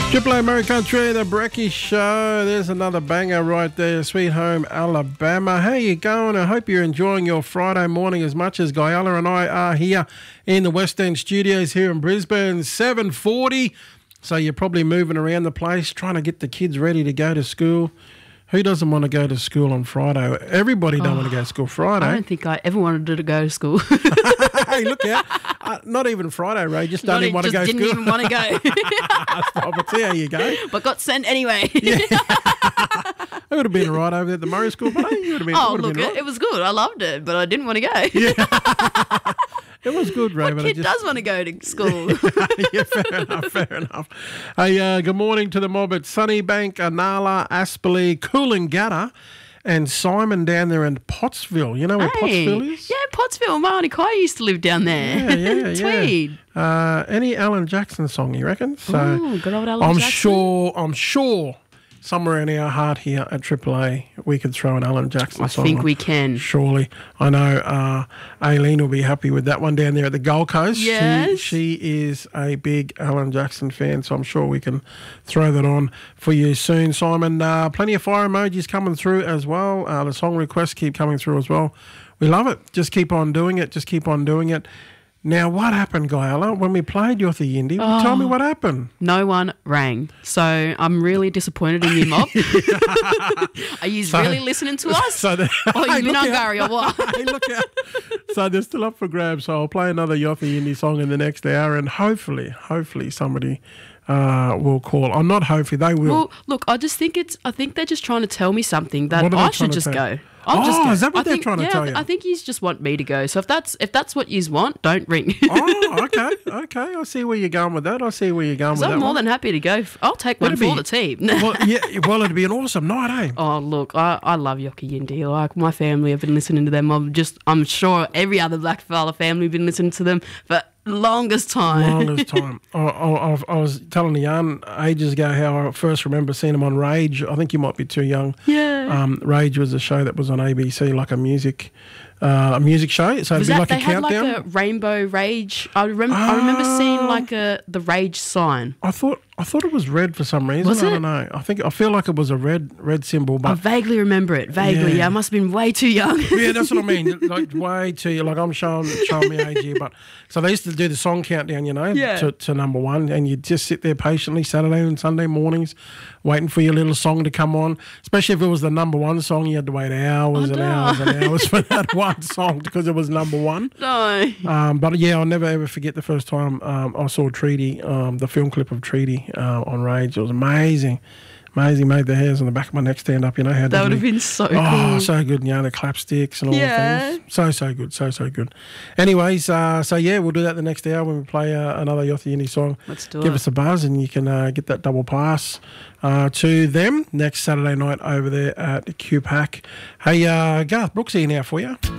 Triple A Murray Country, the Brecky Show. There's another banger right there. Sweet Home Alabama. How you going? I hope you're enjoying your Friday morning as much as Guyala and I are here in the West End studios here in Brisbane. 7:40. So you're probably moving around the place trying to get the kids ready to go to school. Who doesn't want to go to school on Friday? Everybody don't want to go to school Friday. I don't think I ever wanted to go to school. Hey, look out. Not even Friday, Ray. Just don't even want to go to school. Didn't even want to go. Stop it. See how you go. But got sent anyway. Yeah. I would have been right over there at the Murray School, but you would have been. It was good. I loved it, but I didn't want to go. Yeah. It was good, Ray. What kid does want to go to school? Yeah, fair enough. Hey, good morning to the mob at Sunnybank, Anala, Aspley, Coolangatta, and Simon down there in Pottsville. You know where Pottsville is? Yeah, Pottsville. My auntie Kai used to live down there. Yeah. Tweed. Any Alan Jackson song, you reckon? So Ooh, good old Alan Jackson. I'm sure somewhere in our heart here at Triple A, we could throw an Alan Jackson song. I think we can. Surely. I know Aileen will be happy with that one down there at the Gold Coast. Yes. She is a big Alan Jackson fan, so I'm sure we can throw that on for you soon, Simon. Plenty of fire emojis coming through as well. The song requests keep coming through as well. We love it. Just keep on doing it. Now, what happened, Guyala, when we played Yotha Yindi? Tell me what happened. No one rang. So I'm really disappointed in you, Mob. Are you really listening to us? You've been Hungary or what? Hey, look out. So they're still up for grabs. So I'll play another Yotha Yindi song in the next hour, and hopefully somebody will call. I'm not hopefully, they will. Well, look, I think they're just trying to tell me something that I should just go. Is that what they're trying to tell you? I think you just want me to go. So if that's what you want, don't ring. Okay. I see where you're going with that. I'm more than happy to go. I'll take one for the team. Well, it'd be an awesome night, eh? Oh, look, I love Yotha Yindi. Like, my family have been listening to them. I'm sure every other Blackfella family have been listening to them for longest time. I was telling the yarn ages ago how I first remember seeing them on Rage. I think you might be too young. Yeah. Rage was a show that was on ABC, like a music show. So it'd be like a countdown. Had like a Rainbow Rage. I remember seeing like the Rage sign. I thought it was red for some reason. Was it? I don't know. I feel like it was a red symbol. But I vaguely remember it. Yeah, I must have been way too young. Yeah, that's what I mean. Like way too young. Like I'm showing me age here. But so they used to do the song countdown, to number one, and you'd just sit there patiently Saturday and Sunday mornings, waiting for your little song to come on. Especially if it was the number one song, you had to wait hours and hours for that one song because it was number one. No. But yeah, I'll never ever forget the first time I saw Treaty, the film clip of Treaty on Rage. It was amazing. Made the hairs on the back of my neck stand up. That would have been so cool. Oh, so good. The clapsticks and all the things. So good. Anyways, so yeah, we'll do that the next hour when we play another Yotha Yindi song. Let's do it. Give us a buzz and you can get that double pass to them next Saturday night over there at QPAC. Hey, Garth Brooks here now for you.